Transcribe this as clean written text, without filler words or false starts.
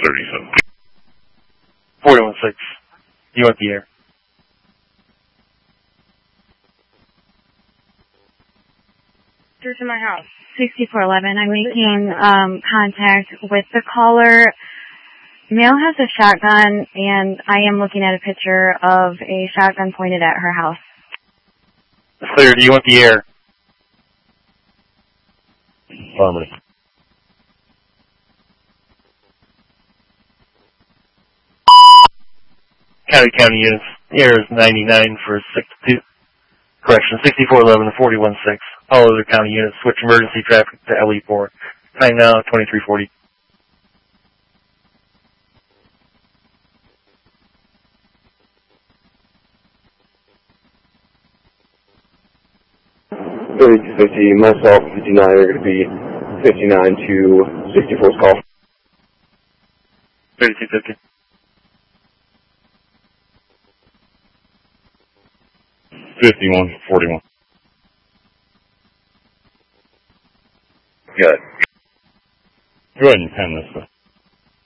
37. 41-6. You want the air? Through to my house. 6411. I'm making contact with the caller. Male has a shotgun, and I am looking at a picture of a shotgun pointed at her house. Clear. Do you want the air? Affirmative. County units. Air is 99 for 62. Correction, 6411 to 41-6. All other county units switch emergency traffic to LE4. Time now, 2340. Myself, 59 are going to be 59 to 64's call. 3250. 51 to 41. Got it. Go ahead and pen this.